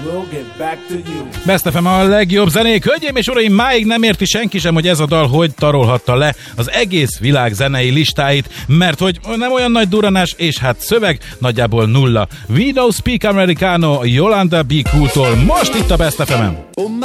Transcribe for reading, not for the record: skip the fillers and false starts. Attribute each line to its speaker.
Speaker 1: Best FM a legjobb zenék. Hölgyeim és uraim, máig nem érti senki sem, hogy ez a dal hogy tarolhatta le az egész világ zenei listáit, mert hogy nem olyan nagy duranás, és hát szöveg nagyjából nulla. We Don't Speak Americano, Yolanda B. Cool-tól most itt a Best FM-en.